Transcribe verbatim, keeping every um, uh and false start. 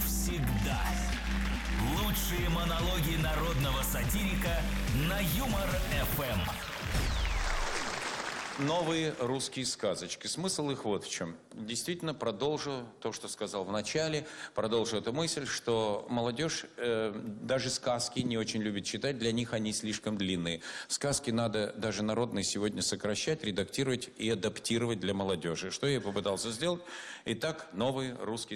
навсегда. Лучшие монологи народного сатирика на Юмор-эф эм. Новые русские сказочки. Смысл их вот в чем. Действительно, продолжу то, что сказал в начале, продолжу эту мысль, что молодежь э, даже сказки не очень любит читать, для них они слишком длинные. Сказки надо даже народные сегодня сокращать, редактировать и адаптировать для молодежи. Что я попытался сделать? Итак, новые русские